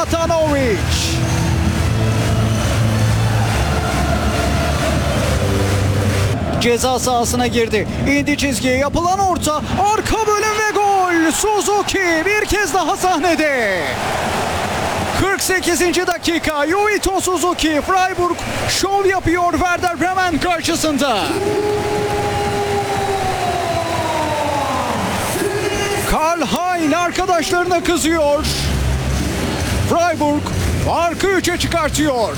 Matanovic. Ceza sahasına girdi. İndi çizgiye, yapılan orta. Arka bölüm ve gol. Suzuki bir kez daha sahnede. 48. dakika. Yuito Suzuki. Freiburg şov yapıyor Werder Bremen karşısında. Karl-Heinz arkadaşlarına kızıyor. Freiburg farkı 3'e çıkartıyor.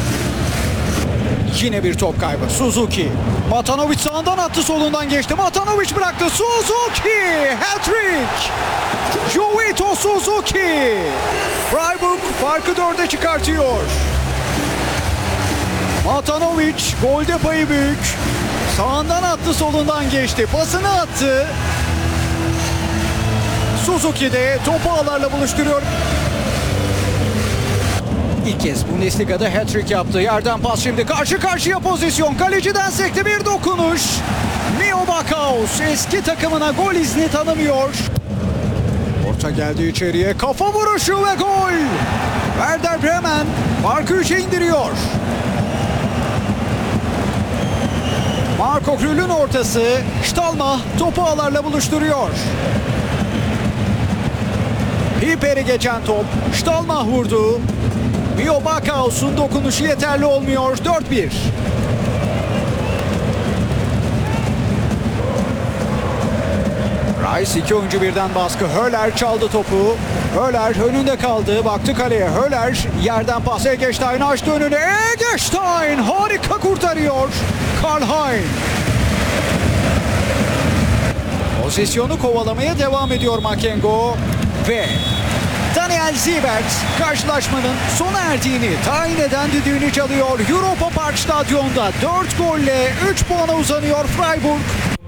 Yine bir top kaybı. Suzuki. Matanovic sağından attı, solundan geçti. Matanovic bıraktı. Suzuki. Hat-trick. Yuito Suzuki. Freiburg farkı 4'e çıkartıyor. Matanovic golde payı büyük. Sağından attı, solundan geçti. Pasını attı. Suzuki de topu ağlarla buluşturuyor. İlk kez Bundesliga'da hat-trick yaptı. Yerden pas, şimdi karşı karşıya pozisyon. Kaleciden sekti bir dokunuş. Mio Backhaus eski takımına gol izni tanımıyor. Orta geldi içeriye. Kafa vuruşu ve gol. Werder Bremen farkı 3'e indiriyor. Marco Krül'ün ortası. Stalma topu ağlarla buluşturuyor. Hiper'i geçen top. Stalma vurdu. Mio Backhaus'un dokunuşu yeterli olmuyor. 4-1. Rice iki oyuncu birden baskı. Höller çaldı topu. Höller önünde kaldı. Baktı kaleye. Höller yerden pas. Eggestein açtı önüne. Eggestein harika kurtarıyor. Karl-Heinz. Pozisyonu kovalamaya devam ediyor Makengo. Ve Daniel Siebert karşılaşmanın sona erdiğini tayin eden düdüğünü çalıyor. Europa Park Stadyum'da 4 golle 3 puana uzanıyor Freiburg.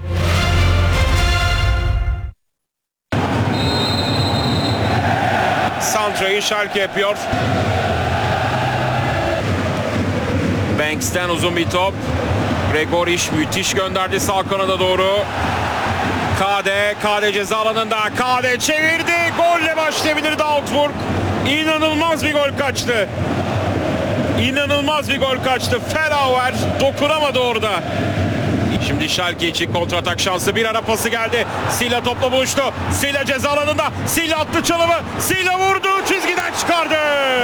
Santra'yı Schalke yapıyor. Banks'ten uzun bir top. Gregoric müthiş gönderdi sağ kanada doğru. KD ceza alanında. KD çevirdi. Golle başlayabilirdi Augsburg. İnanılmaz bir gol kaçtı. İnanılmaz bir gol kaçtı. Felauer dokunamadı orada. Şimdi Schalke için kontratak şansı. Bir ara pası geldi. Silla topla buluştu. Silla ceza alanında. Silla attı çalımı. Silla vurdu. Çizgiden çıkardı.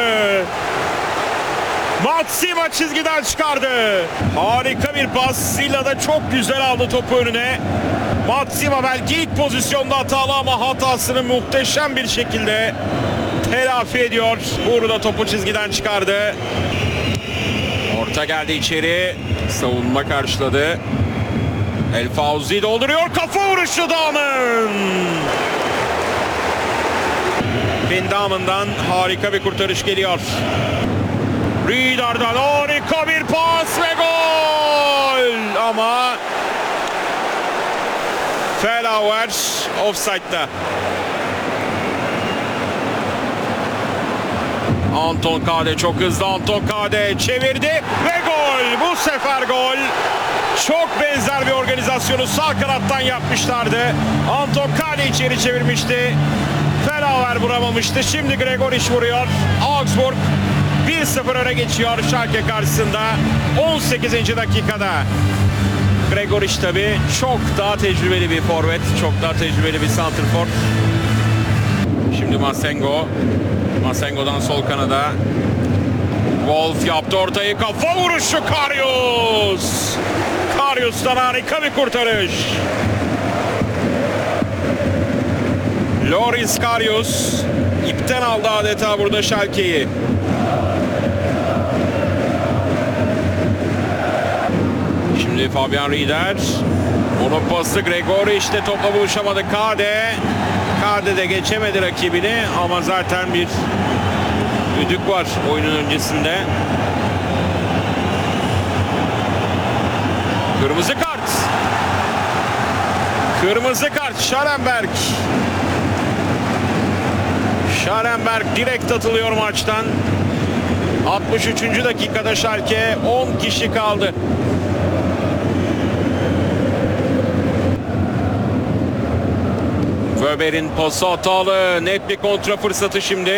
Matsima çizgiden çıkardı. Harika bir pas. Silla da çok güzel aldı topu önüne. Matsima belki ilk pozisyonda hatalı ama hatasını muhteşem bir şekilde telafi ediyor. Burada topu çizgiden çıkardı. Orta geldi içeri. Savunma karşıladı. El Fauzi dolduruyor. Kafa vuruşu Dahmen. Finn Dahmen'dan harika bir kurtarış geliyor. Rieder'dan harika bir pas ve gol. Ama Felauer offside'da. Anton Kade çok hızlı. Anton Kade çevirdi ve gol. Bu sefer gol. Çok benzer bir organizasyonu sağ kanattan yapmışlardı. Anton Kade içeri çevirmişti. Felauer vuramamıştı. Şimdi Gregoric vuruyor. Augsburg 1-0 öne geçiyor Schalke karşısında 18. dakikada. Gregoric tabi çok daha tecrübeli bir forvet, çok daha tecrübeli bir santrfor. Şimdi Masengo. Masengo'dan sol kanada. Wolf yaptı ortayı, kafa vuruşu Karius. Karius'tan harika bir kurtarış. Loris Karius ipten aldı adeta burada Schalke'yi. Şimdi Fabian Rieder. Onun pası Gregoric de topla buluşamadı. Kade de geçemedi rakibini ama zaten bir düdük var oyunun öncesinde. Kırmızı kart. Kırmızı kart Schallenberg. Schallenberg direkt atılıyor maçtan. 63. dakikada Schalke 10 kişi kaldı. Wöber'in pası hatalı. Net bir kontra fırsatı şimdi.